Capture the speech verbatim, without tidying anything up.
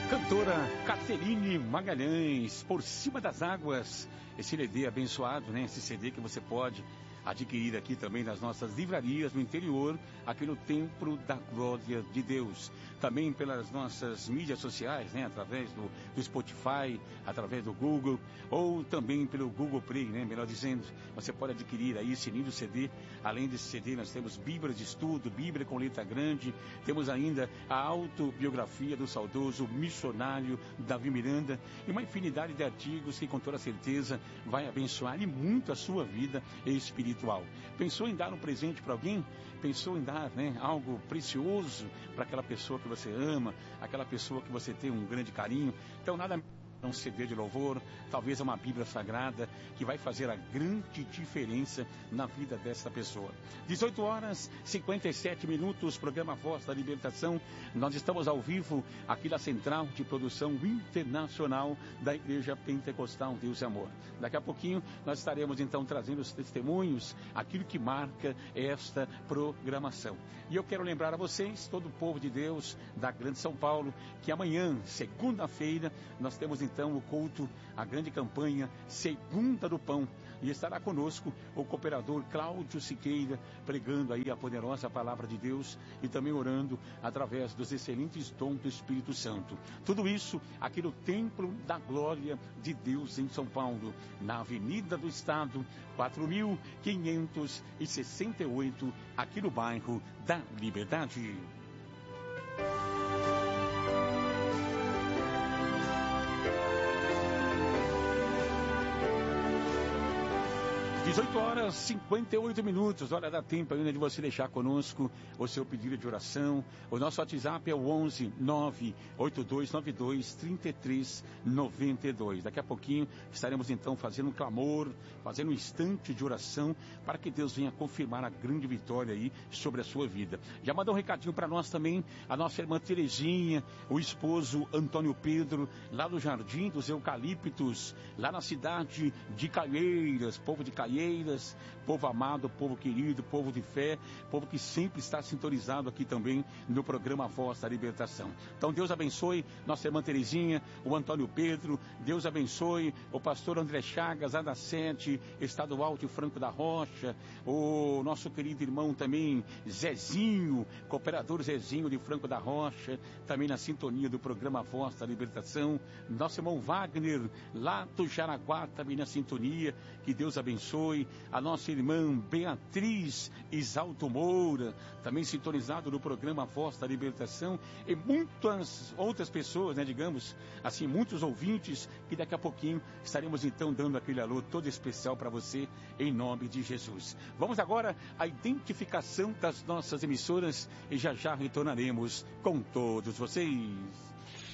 Cantora Caterine Magalhães, Por Cima das Águas. Esse C D abençoado, né? Esse C D que você pode adquirir aqui também nas nossas livrarias no interior, aqui no Templo da Glória de Deus. Também pelas nossas mídias sociais, né? Através do, do Spotify, através do Google, ou também pelo Google Play, né? Melhor dizendo, você pode adquirir aí esse lindo C D. Além desse C D, nós temos Bíblia de estudo, Bíblia com letra grande, temos ainda a autobiografia do saudoso missionário Davi Miranda e uma infinidade de artigos que com toda certeza vai abençoar e muito a sua vida espiritual. Pensou em dar um presente para alguém? Pensou em dar, né, algo precioso para aquela pessoa que você ama, aquela pessoa que você tem um grande carinho? Então nada um C D de louvor, talvez uma Bíblia Sagrada, que vai fazer a grande diferença na vida dessa pessoa. dezoito horas, cinquenta e sete minutos, programa Voz da Libertação. Nós estamos ao vivo aqui na Central de Produção Internacional da Igreja Pentecostal Deus e Amor. Daqui a pouquinho nós estaremos então trazendo os testemunhos, aquilo que marca esta programação. E eu quero lembrar a vocês, todo o povo de Deus da Grande São Paulo, que amanhã, segunda-feira, nós temos então Então, o culto, a grande campanha Segunda do Pão. E estará conosco o cooperador Cláudio Siqueira, pregando aí a poderosa palavra de Deus e também orando através dos excelentes dons do Espírito Santo. Tudo isso aqui no Templo da Glória de Deus em São Paulo, na Avenida do Estado, quatro mil quinhentos e sessenta e oito, aqui no bairro da Liberdade. dezoito horas, cinquenta e oito minutos, hora dá tempo ainda de você deixar conosco o seu pedido de oração. O nosso WhatsApp é o onze, nove oito dois nove dois, três três nove dois. Daqui a pouquinho estaremos então fazendo um clamor, fazendo um instante de oração para que Deus venha confirmar a grande vitória aí sobre a sua vida. Já mandou um recadinho para nós também, a nossa irmã Terezinha, o esposo Antônio Pedro, lá do Jardim dos Eucaliptos, lá na cidade de Caieiras, povo de Caieiras, povo amado, povo querido, povo de fé, povo que sempre está sintonizado aqui também no programa Voz da Libertação. Então Deus abençoe nossa irmã Terezinha, o Antônio Pedro, Deus abençoe o pastor André Chagas, lá da sede estadual de Franco da Rocha, o nosso querido irmão também Zezinho, cooperador Zezinho de Franco da Rocha, também na sintonia do programa Voz da Libertação, nosso irmão Wagner, lá do Jaraguá, também na sintonia, que Deus abençoe. A nossa irmã Beatriz Isalto Moura, também sintonizado no programa Voz da Libertação, e muitas outras pessoas, né, digamos assim, muitos ouvintes, que daqui a pouquinho estaremos então dando aquele alô todo especial para você, em nome de Jesus. Vamos agora à identificação das nossas emissoras e já já retornaremos com todos vocês.